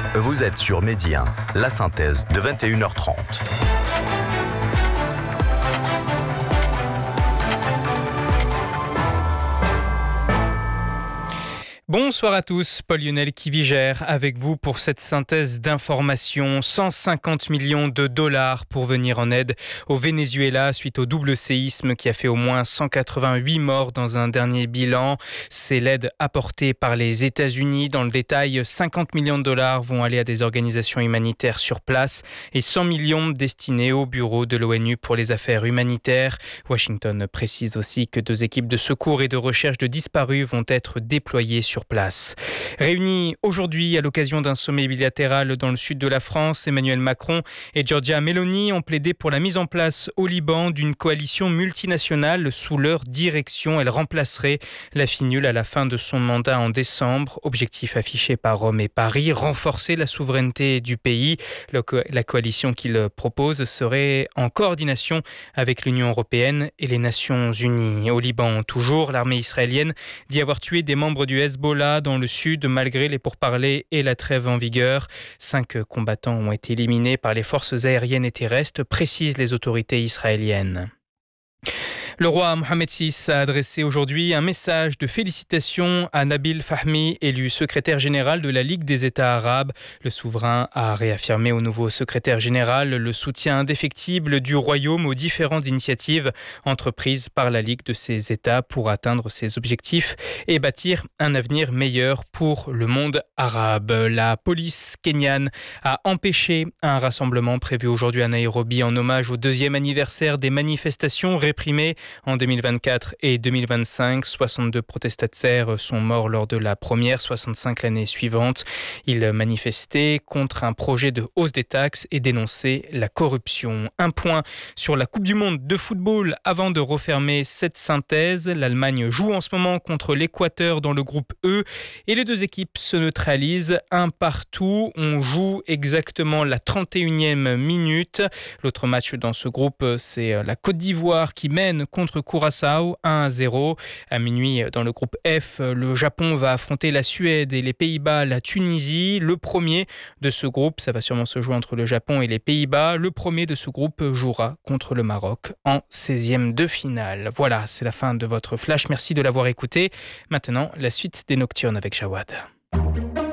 Vous êtes sur Midi 1, la synthèse de 21h30. Bonsoir à tous, Paul-Lionel Kivigère avec vous pour cette synthèse d'informations. 150 millions de dollars pour venir en aide au Venezuela suite au double séisme qui a fait au moins 188 morts dans un dernier bilan. C'est l'aide apportée par les États-Unis. Dans le détail, 50 millions de dollars vont aller à des organisations humanitaires sur place et 100 millions destinés au bureau de l'ONU pour les affaires humanitaires. Washington précise aussi que 2 équipes de secours et de recherche de disparus vont être déployées sur place. Réunis aujourd'hui à l'occasion d'un sommet bilatéral dans le sud de la France, Emmanuel Macron et Giorgia Meloni ont plaidé pour la mise en place au Liban d'une coalition multinationale sous leur direction. Elle remplacerait la FINUL à la fin de son mandat en décembre. Objectif affiché par Rome et Paris, renforcer la souveraineté du pays. La coalition qu'il propose serait en coordination avec l'Union européenne et les Nations unies. Au Liban, toujours, l'armée israélienne dit avoir tué des membres du Hezbollah dans le sud malgré les pourparlers et la trêve en vigueur. 5 combattants ont été éliminés par les forces aériennes et terrestres, précisent les autorités israéliennes. Le roi Mohamed VI a adressé aujourd'hui un message de félicitations à Nabil Fahmy, élu secrétaire général de la Ligue des États arabes. Le souverain a réaffirmé au nouveau secrétaire général le soutien indéfectible du royaume aux différentes initiatives entreprises par la Ligue de ces États pour atteindre ses objectifs et bâtir un avenir meilleur pour le monde arabe. La police kenyane a empêché un rassemblement prévu aujourd'hui à Nairobi en hommage au 2e anniversaire des manifestations réprimées en 2024 et 2025, 62 protestataires sont morts lors de la première, 65 l'année suivante. Ils manifestaient contre un projet de hausse des taxes et dénonçaient la corruption. Un point sur la Coupe du Monde de football avant de refermer cette synthèse. L'Allemagne joue en ce moment contre l'Équateur dans le groupe E et les 2 équipes se neutralisent un partout. On joue exactement la 31e minute. L'autre match dans ce groupe, c'est la Côte d'Ivoire qui mène contre Curaçao 1-0. À minuit, dans le groupe F, le Japon va affronter la Suède et les Pays-Bas, la Tunisie. Le premier de ce groupe, ça va sûrement se jouer entre le Japon et les Pays-Bas. Le premier de ce groupe jouera contre le Maroc en 16e de finale. Voilà, c'est la fin de votre flash. Merci de l'avoir écouté. Maintenant, la suite des Nocturnes avec Jawad.